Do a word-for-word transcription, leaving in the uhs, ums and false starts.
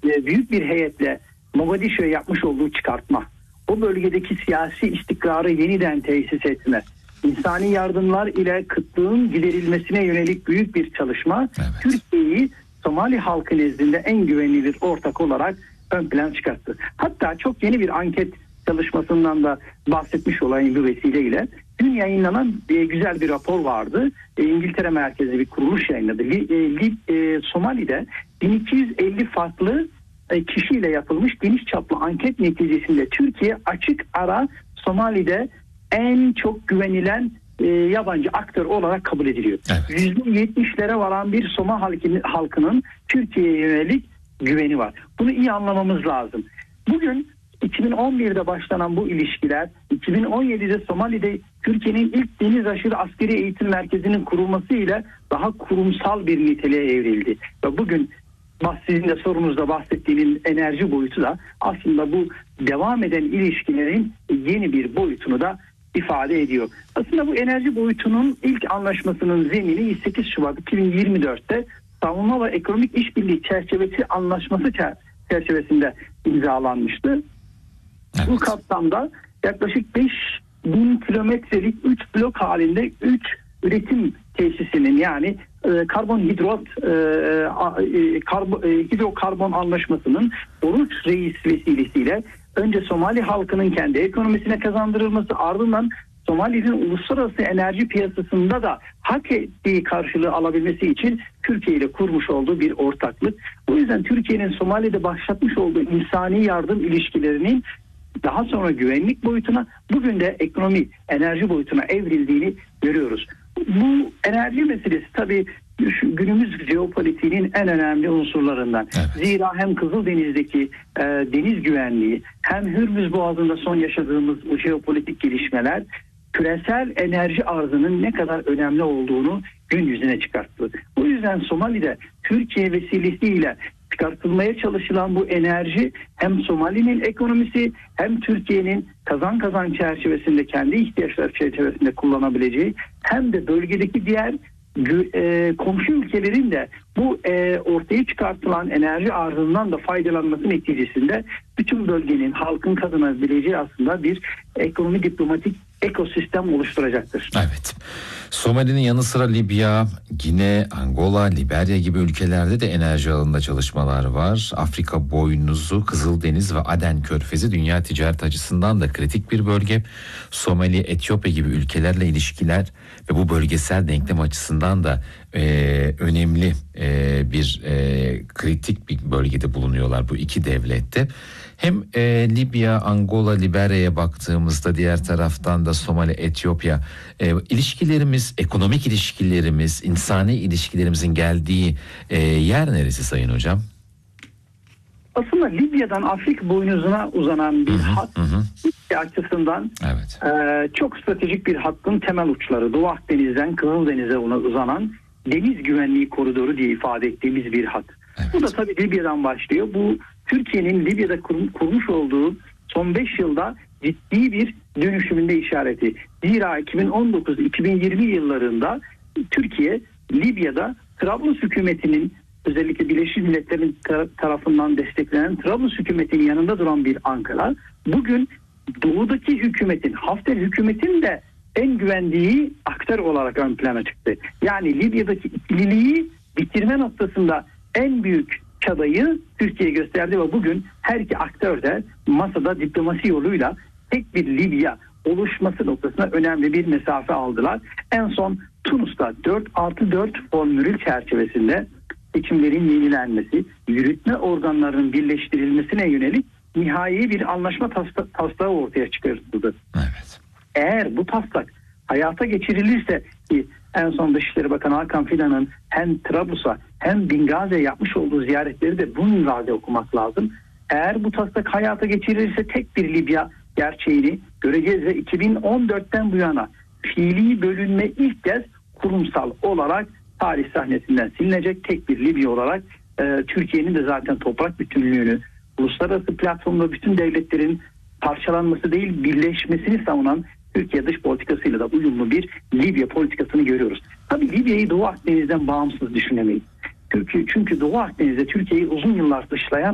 e, büyük bir heyetle Mogadishu'ya yapmış olduğu çıkartma, o bölgedeki siyasi istikrarı yeniden tesis etme, insani yardımlar ile kıtlığın giderilmesine yönelik büyük bir çalışma, evet. Türkiye'yi Somali halkı nezdinde en güvenilir ortak olarak ön plan çıkarttı. Hatta çok yeni bir anket çalışmasından da bahsetmiş olayım bu vesileyle. Dün yayınlanan e, güzel bir rapor vardı. E, İngiltere merkezli bir kuruluş yayınladı. Li, e, Li, e, Somali'de bin iki yüz elli farklı e, kişiyle yapılmış geniş çaplı anket neticesinde Türkiye açık ara Somali'de en çok güvenilen e, yabancı aktör olarak kabul ediliyor. Evet. yüzde yetmişlere varan bir Somali halkının, halkının Türkiye'ye yönelik güveni var. Bunu iyi anlamamız lazım. Bugün iki bin on birde başlanan bu ilişkiler, iki bin on yedide Somali'de Türkiye'nin ilk deniz aşırı askeri eğitim merkezinin kurulması ile daha kurumsal bir niteliğe evrildi. Ve bugün sizin de sorunuzda bahsettiğiniz enerji boyutu da aslında bu devam eden ilişkilerin yeni bir boyutunu da ifade ediyor. Aslında bu enerji boyutunun ilk anlaşmasının zemini sekiz Şubat iki bin yirmi dörtte savunma ve ekonomik işbirliği çerçevesi anlaşması çerçevesinde imzalanmıştı. Evet. Bu kapsamda yaklaşık beş bin kilometrelik üç blok halinde üç üretim tesisinin yani e, karbon hidrot e, e, karbo, e, hidrokarbon anlaşmasının Oruç Reis vesilesiyle önce Somali halkının kendi ekonomisine kazandırılması, ardından Somali'nin uluslararası enerji piyasasında da hak ettiği karşılığı alabilmesi için Türkiye ile kurmuş olduğu bir ortaklık. O yüzden Türkiye'nin Somali'de başlatmış olduğu insani yardım ilişkilerinin daha sonra güvenlik boyutuna, bugün de ekonomi, enerji boyutuna evrildiğini görüyoruz. Bu enerji meselesi tabii günümüz jeopolitiğinin en önemli unsurlarından. Evet. Zira hem Kızıldeniz'deki e, deniz güvenliği, hem Hürmüz Boğazı'nda son yaşadığımız bu jeopolitik gelişmeler küresel enerji arzının ne kadar önemli olduğunu gün yüzüne çıkarttı. Bu yüzden Somali'de Türkiye vesilesiyle çıkartılmaya çalışılan bu enerji hem Somali'nin ekonomisi hem Türkiye'nin kazan kazan çerçevesinde, kendi ihtiyaçları çerçevesinde kullanabileceği, hem de bölgedeki diğer e, komşu ülkelerin de bu e, ortaya çıkartılan enerji arzından da faydalanması neticesinde bütün bölgenin, halkın kazanabileceği aslında bir ekonomi diplomatik ekosistem oluşturacaktır. Evet. Somali'nin yanı sıra Libya, Gine, Angola, Liberya gibi ülkelerde de enerji alanında çalışmalar var. Afrika boynuzu, Kızıldeniz ve Aden Körfezi dünya ticaret açısından da kritik bir bölge. Somali, Etiyopya gibi ülkelerle ilişkiler ve bu bölgesel denklem açısından da e, önemli e, bir e, kritik bir bölgede bulunuyorlar bu iki devlette. Hem e, Libya, Angola, Liberya'ya baktığımızda diğer taraftan da Somali, Etiyopya e, ilişkilerimiz, ekonomik ilişkilerimiz, insani ilişkilerimizin geldiği e, yer neresi Sayın Hocam? Aslında Libya'dan Afrika boynuzuna uzanan bir hı hı, hat hı. açısından evet. e, çok stratejik bir hattın temel uçları. Doğu Akdeniz'den Kızıldeniz'e uzanan deniz güvenliği koridoru diye ifade ettiğimiz bir hat. Evet. Bu da tabii Libya'dan başlıyor. Bu Türkiye'nin Libya'da kur, kurmuş olduğu son beş yılda ciddi bir dönüşümünde işareti. Zira iki bin on dokuz iki bin yirmi yıllarında Türkiye Libya'da Trablus hükümetinin, özellikle Birleşmiş Milletler'in tarafından desteklenen Trablus hükümetinin yanında duran bir Ankara, bugün doğudaki hükümetin, Hafter hükümetin de en güvendiği aktör olarak ön plana çıktı. Yani Libya'daki ikililiği bitirme noktasında en büyük çabayı Türkiye gösterdi ve bugün her iki aktör de masada diplomasi yoluyla tek bir Libya oluşması noktasına önemli bir mesafe aldılar. En son Tunus'ta dört artı dört formülü çerçevesinde seçimlerin yenilenmesi, yürütme organlarının birleştirilmesine yönelik nihai bir anlaşma taslağı ortaya çıkartıldı. Evet. Eğer bu taslak hayata geçirilirse, ki en son Dışişleri Bakanı Hakan Fidan'ın hem Trablus'a hem Bingazi'ye yapmış olduğu ziyaretleri de bunun vade okumak lazım. Eğer bu taslak hayata geçirilirse tek bir Libya gerçeğini göreceğiz ve iki bin on dörtten bu yana fiili bölünme ilk kez kurumsal olarak tarih sahnesinden silinecek, tek bir Libya olarak e, Türkiye'nin de zaten toprak bütünlüğünü, uluslararası platformda bütün devletlerin parçalanması değil birleşmesini savunan Türkiye dış politikasıyla da uyumlu bir Libya politikasını görüyoruz. Tabii Libya'yı Doğu Akdeniz'den bağımsız düşünemeyiz. Çünkü, çünkü Doğu Akdeniz'de Türkiye'yi uzun yıllar dışlayan